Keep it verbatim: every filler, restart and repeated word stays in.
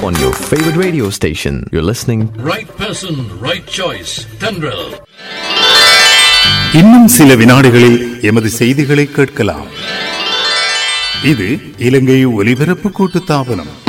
on your favorite radio station. You're listening Right Person, Right Choice, Tendril. இன்னும் சில வினாடிகளில் எமது செய்திகளை கேட்கலாம். இது இலங்கை ஒலிபரப்பு கூட்டுத்தாபனம்.